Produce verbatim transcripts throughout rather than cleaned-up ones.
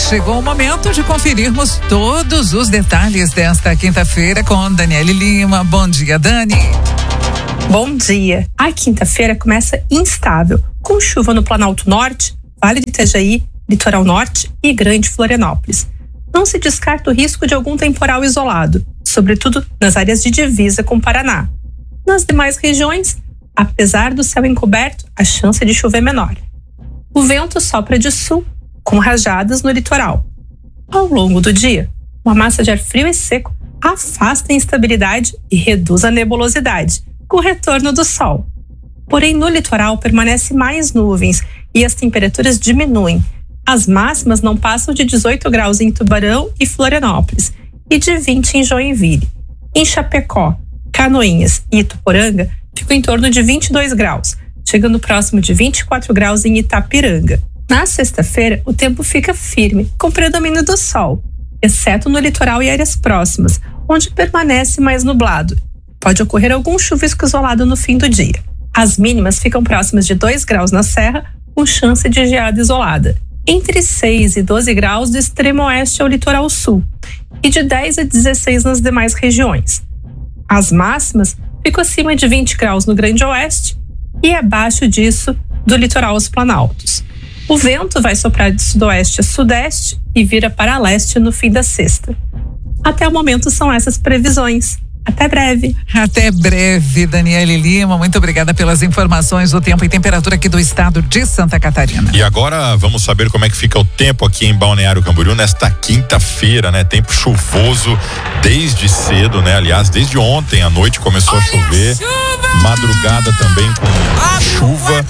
chegou o momento de conferirmos todos os detalhes desta quinta-feira com Daniele Lima. Bom dia, Dani. Bom dia. A quinta-feira começa instável, com chuva no Planalto Norte, Vale do Itajaí, Litoral Norte e Grande Florianópolis. Não se descarta o risco de algum temporal isolado, sobretudo nas áreas de divisa com o Paraná. Nas demais regiões, apesar do céu encoberto, a chance de chover é menor. O vento sopra de sul, com rajadas no litoral. Ao longo do dia, uma massa de ar frio e seco afasta a instabilidade e reduz a nebulosidade, com o retorno do sol. Porém, no litoral permanece mais nuvens e as temperaturas diminuem. As máximas não passam de dezoito graus em Tubarão e Florianópolis e de vinte em Joinville. Em Chapecó, Canoinhas e Ituporanga ficam em torno de vinte e dois graus, chegando próximo de vinte e quatro graus em Itapiranga. Na sexta-feira, o tempo fica firme, com predomínio do sol, exceto no litoral e áreas próximas, onde permanece mais nublado. Pode ocorrer algum chuvisco isolado no fim do dia. As mínimas ficam próximas de dois graus na Serra, com chance de geada isolada. Entre seis e doze graus do extremo oeste ao litoral sul e de dez a dezesseis nas demais regiões. As máximas ficam acima de vinte graus no Grande Oeste e abaixo disso do litoral aos Planaltos. O vento vai soprar de sudoeste a sudeste e vira para leste no fim da sexta. Até o momento são essas previsões. Até breve. Até breve, Daniele Lima. Muito obrigada pelas informações do tempo e temperatura aqui do estado de Santa Catarina. E agora vamos saber como é que fica o tempo aqui em Balneário Camboriú nesta quinta-feira, né? Tempo chuvoso desde cedo, né? Aliás, desde ontem à noite começou Olha a chover. Chuva! Madrugada também com a chuva.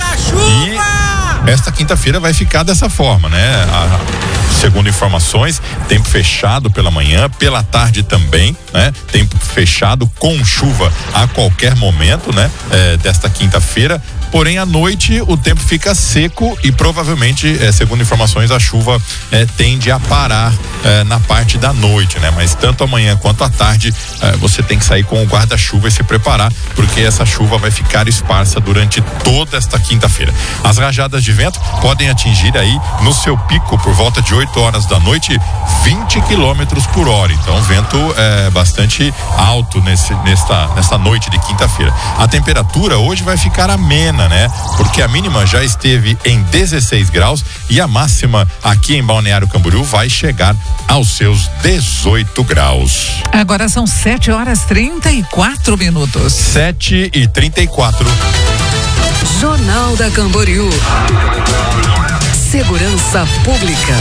E esta quinta-feira vai ficar dessa forma, né? A, segundo informações, tempo fechado pela manhã, pela tarde também, né? Tempo fechado com chuva a qualquer momento, né? É, desta quinta-feira. Porém, à noite o tempo fica seco e provavelmente, é, segundo informações, a chuva é, tende a parar é, na parte da noite, né? Mas tanto amanhã quanto à tarde é, você tem que sair com o guarda-chuva e se preparar, porque essa chuva vai ficar esparsa durante toda esta quinta-feira. As rajadas de vento podem atingir aí no seu pico por volta de oito horas da noite, vinte quilômetros por hora. Então, o vento é bastante alto nesse, nesta, nesta noite de quinta-feira. A temperatura hoje vai ficar amena, né? Porque a mínima já esteve em dezesseis graus e a máxima aqui em Balneário Camboriú vai chegar aos seus dezoito graus. Agora são sete horas trinta e quatro minutos. sete e trinta e quatro. Jornal da Camboriú. Segurança Pública.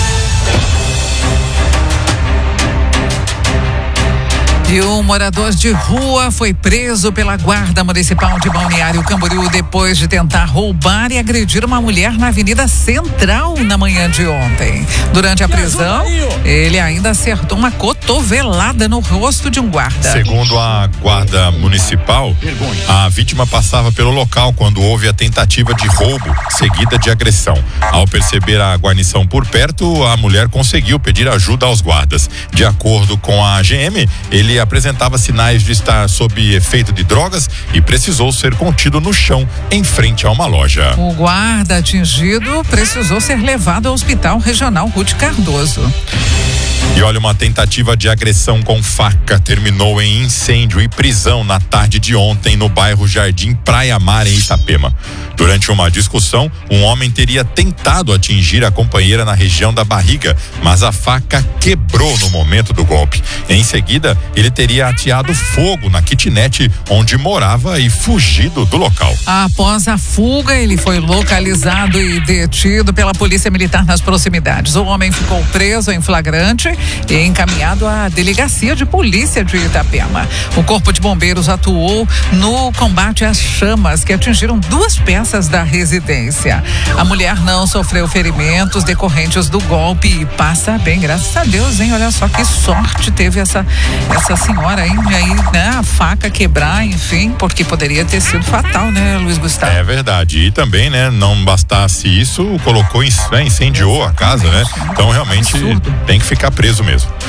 E um morador de rua foi preso pela Guarda Municipal de Balneário Camboriú depois de tentar roubar e agredir uma mulher na Avenida Central na manhã de ontem. Durante a prisão, ele ainda acertou uma cotovelada no rosto de um guarda. Segundo a Guarda Municipal, a vítima passava pelo local quando houve a tentativa de roubo, seguida de agressão. Ao perceber a guarnição por perto, a mulher conseguiu pedir ajuda aos guardas. De acordo com a G M, ele apresentava sinais de estar sob efeito de drogas e precisou ser contido no chão em frente a uma loja. O guarda atingido precisou ser levado ao Hospital Regional Ruth Cardoso. E olha, uma tentativa de agressão com faca terminou em incêndio e prisão na tarde de ontem no bairro Jardim Praia Mar, em Itapema. Durante uma discussão, um homem teria tentado atingir a companheira na região da barriga, mas a faca quebrou no momento do golpe. Em seguida, ele teria ateado fogo na kitnet onde morava e fugido do local. Após a fuga, ele foi localizado e detido pela Polícia Militar nas proximidades. O homem ficou preso em flagrante e encaminhado à Delegacia de Polícia de Itapema. O Corpo de Bombeiros atuou no combate às chamas que atingiram duas peças da residência. A mulher não sofreu ferimentos decorrentes do golpe e passa bem, graças a Deus, hein? Olha só que sorte teve essa essa senhora aí, aí, né? A faca quebrar, enfim, porque poderia ter sido fatal, né, Luiz Gustavo? É verdade. E também, né, não bastasse isso, colocou, né, incendiou a casa, né? Então, realmente, tem que ficar preso mesmo.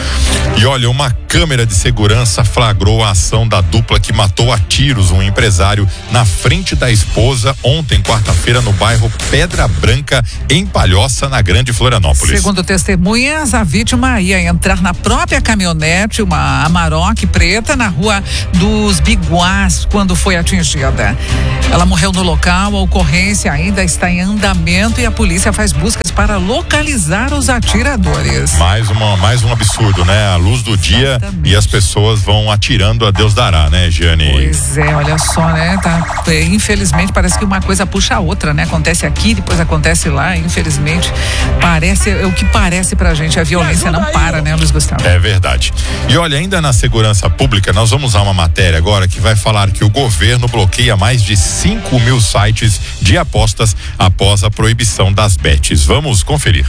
E olha, uma câmera de segurança flagrou a ação da dupla que matou a tiros um empresário na frente da esposa ontem, quarta-feira, no bairro Pedra Branca, em Palhoça, na Grande Florianópolis. Segundo testemunhas, a vítima ia entrar na própria caminhonete, uma Amarok preta, na rua dos Biguás, quando foi atingida. Ela morreu no local, a ocorrência ainda está em andamento e a polícia faz buscas para localizar os atiradores. Mais, uma, mais um absurdo, né? A luz do dia. Exatamente. E as pessoas vão atirando a Deus dará, né, Giane? Pois é, olha só, né? Tá, infelizmente parece que uma coisa puxa a outra, né? Acontece aqui, depois acontece lá, infelizmente parece, o que parece pra gente, a violência não para, né, Luiz Gustavo? É verdade. E olha, ainda na segurança pública, nós vamos usar uma matéria agora que vai falar que o governo bloqueia mais de cinco mil sites de apostas após a proibição das bets. Vamos conferir.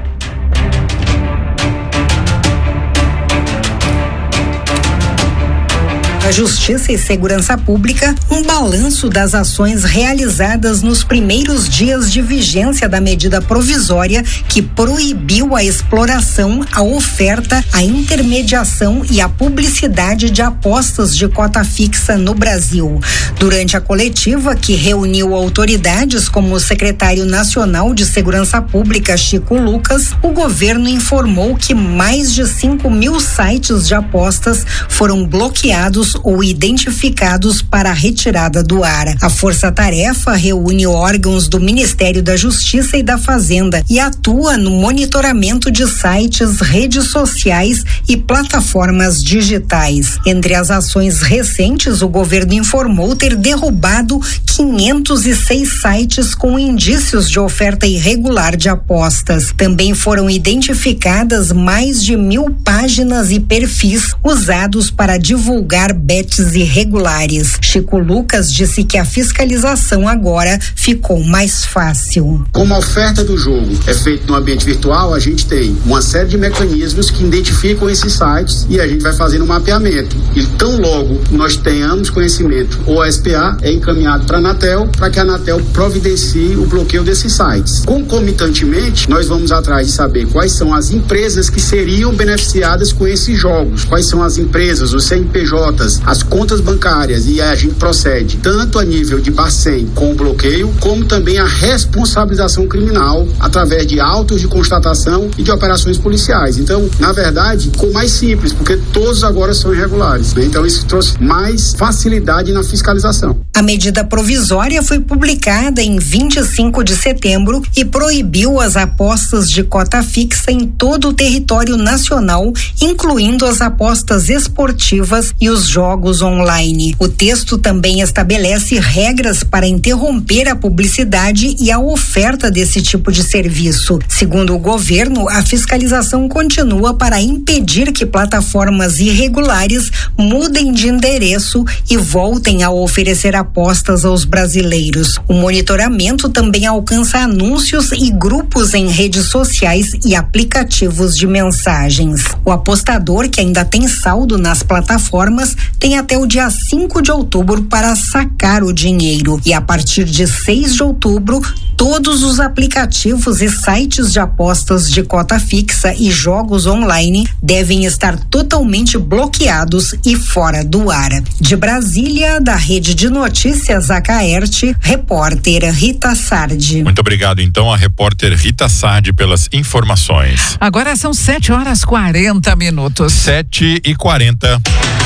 da Justiça e Segurança Pública um balanço das ações realizadas nos primeiros dias de vigência da medida provisória que proibiu a exploração, a oferta, a intermediação e a publicidade de apostas de cota fixa no Brasil. Durante a coletiva que reuniu autoridades como o secretário nacional de Segurança Pública, Chico Lucas, o governo informou que mais de cinco mil sites de apostas foram bloqueados ou identificados para a retirada do ar. A força-tarefa reúne órgãos do Ministério da Justiça e da Fazenda e atua no monitoramento de sites, redes sociais e plataformas digitais. Entre as ações recentes, o governo informou ter derrubado quinhentos e seis sites com indícios de oferta irregular de apostas. Também foram identificadas mais de mil páginas e perfis usados para divulgar bets irregulares. Chico Lucas disse que a fiscalização agora ficou mais fácil. Como a oferta do jogo é feita no ambiente virtual, a gente tem uma série de mecanismos que identificam esses sites e a gente vai fazendo um mapeamento. E tão logo nós tenhamos conhecimento, o O S P A é encaminhado para a Anatel, para que a Anatel providencie o bloqueio desses sites. Concomitantemente, nós vamos atrás de saber quais são as empresas que seriam beneficiadas com esses jogos, quais são as empresas, os C N P Js, as contas bancárias, e aí a gente procede tanto a nível de Bacen com o bloqueio, como também a responsabilização criminal através de autos de constatação e de operações policiais. Então, na verdade, ficou mais simples, porque todos agora são irregulares, né? Então isso trouxe mais facilidade na fiscalização. A medida provisória foi publicada em vinte e cinco de setembro e proibiu as apostas de cota fixa em todo o território nacional, incluindo as apostas esportivas e os jogos online. O texto também estabelece regras para interromper a publicidade e a oferta desse tipo de serviço. Segundo o governo, a fiscalização continua para impedir que plataformas irregulares mudem de endereço e voltem a oferecer apostas aos brasileiros. O monitoramento também alcança anúncios e grupos em redes sociais e aplicativos de mensagens. O apostador que ainda tem saldo nas plataformas tem até o dia cinco de outubro para sacar o dinheiro e a partir de seis de outubro todos os aplicativos e sites de apostas de cota fixa e jogos online devem estar totalmente bloqueados e fora do ar. De Brasília, da Rede de Notícias Acaerte, repórter Rita Sardi. Muito obrigado, então, a repórter Rita Sardi pelas informações. Agora são sete horas quarenta minutos. Sete e quarenta.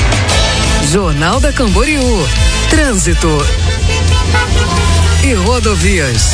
Jornal da Camboriú. Trânsito e rodovias.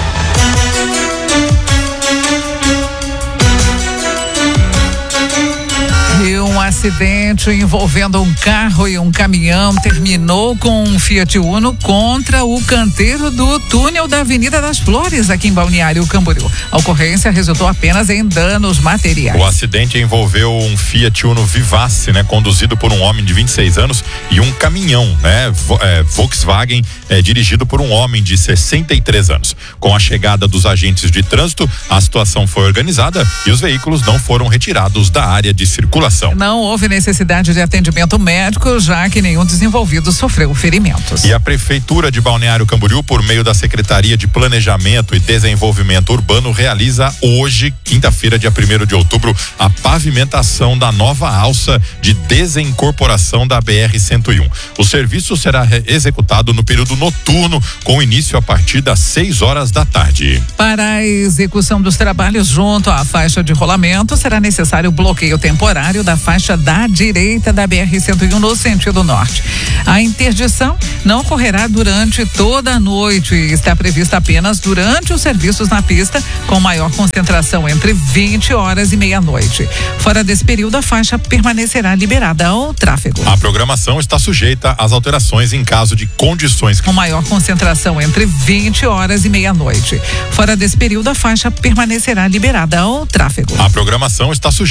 E um acidente envolvendo um carro e um caminhão terminou com um Fiat Uno contra o canteiro do túnel da Avenida das Flores, aqui em Balneário Camboriú. A ocorrência resultou apenas em danos materiais. O acidente envolveu um Fiat Uno Vivace, né, conduzido por um homem de vinte e seis anos, e um caminhão, né, é, Volkswagen, é, dirigido por um homem de sessenta e três anos. Com a chegada dos agentes de trânsito, a situação foi organizada e os veículos não foram retirados da área de circulação. Não houve necessidade de atendimento médico, já que nenhum desenvolvido sofreu ferimentos. E a Prefeitura de Balneário Camboriú, por meio da Secretaria de Planejamento e Desenvolvimento Urbano, realiza hoje, quinta-feira, dia primeiro de outubro, a pavimentação da nova alça de desincorporação da B R cento e um. O serviço será executado no período noturno, com início a partir das seis horas da tarde. Para a execução dos trabalhos junto à faixa de rolamento, será necessário o bloqueio temporário da faixa da direita da B R cento e um no sentido norte. A interdição não ocorrerá durante toda a noite e está prevista apenas durante os serviços na pista, com maior concentração entre vinte horas e meia-noite. Fora desse período, a faixa permanecerá liberada ao tráfego. A programação está sujeita às alterações em caso de condições. Com maior concentração entre vinte horas e meia-noite. Fora desse período, a faixa permanecerá liberada ao tráfego. A programação está sujeita